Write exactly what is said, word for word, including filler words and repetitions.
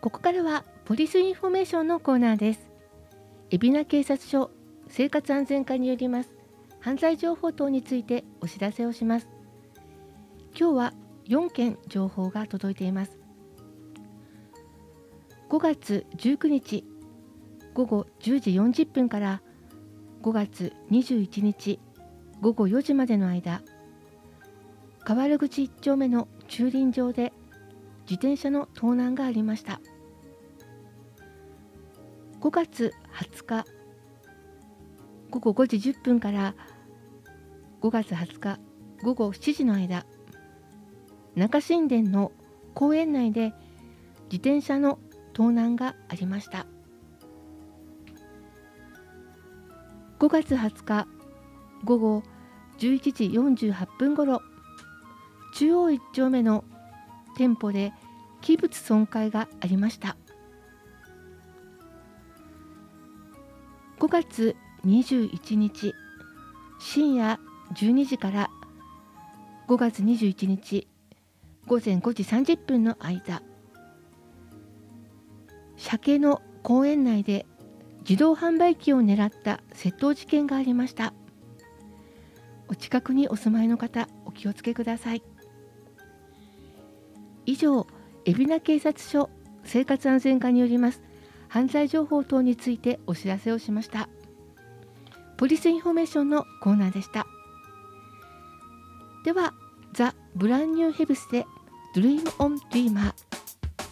ここからはポリスインフォメーションのコーナーです。海老名警察署生活安全課によります犯罪情報等についてお知らせをします。今日はよんけん情報が届いています。ごがつじゅうくにちごごじゅうじよんじゅっぷんからごがつにじゅういちにちごごよじまでの間、川原口いっちょうめの駐輪場で自転車の盗難がありました。ごがつはつかごごごじじゅっぷんからごがつはつかごごしちじの間、中新田の公園内で自転車の盗難がありました。ごがつはつかごごじゅういちじよんじゅうはっぷんごろ、中央いっちょうめの店舗で器物損壊がありました。ごがつにじゅういちにち深夜じゅうにじからごがつにじゅういちにちごぜんごじさんじゅっぷんの間、鮭の公園内で自動販売機を狙った窃盗事件がありました。お近くにお住まいの方、お気をつけください。以上、海老名警察署生活安全課によります犯罪情報等についてお知らせをしました。ポリスインフォメーションのコーナーでした。では、ザ・ブランニューヘブスで Dream on Dreamer。